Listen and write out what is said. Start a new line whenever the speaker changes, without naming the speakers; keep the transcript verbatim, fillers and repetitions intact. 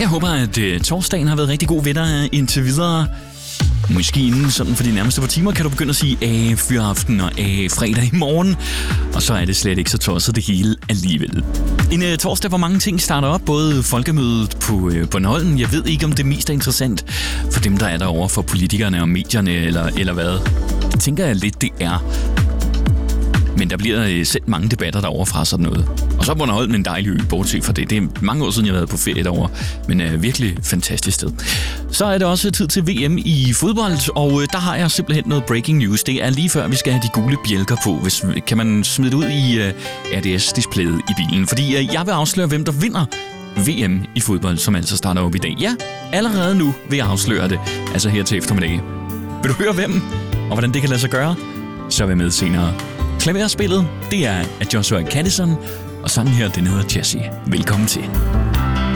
Jeg håber, at uh, torsdagen har været rigtig god ved dig indtil videre. Måske inden sådan for de nærmeste par timer kan du begynde at sige af fyraften og af fredag i morgen. Og så er det slet ikke så tosset det hele alligevel. En uh, torsdag, hvor mange ting starter op. Både folkemødet på uh, Bornholm. Jeg ved ikke, om det mest er interessant for dem, der er derovre, for politikerne og medierne eller, eller hvad. Det tænker jeg lidt, det er. Men der bliver selv mange debatter derovre fra sådan noget. Og så er Bornholm en dejlig ø, bortset fra det. Det er mange år siden, jeg har været på ferie derovre, men er virkelig fantastisk sted. Så er det også tid til V M i fodbold, og der har jeg simpelthen noget breaking news. Det er lige før, vi skal have de gule bjælker på, hvis kan man smide det ud i R D S-displayet i bilen. Fordi jeg vil afsløre, hvem der vinder V M i fodbold, som altså starter op i dag. Ja, allerede nu vil jeg afsløre det, altså her til eftermiddag. Vil du høre hvem, og hvordan det kan lade sig gøre? Så vær med senere. Klaverspillet, det er af Joshua Caddison, og sangen her, den hedder Jessie. Velkommen til.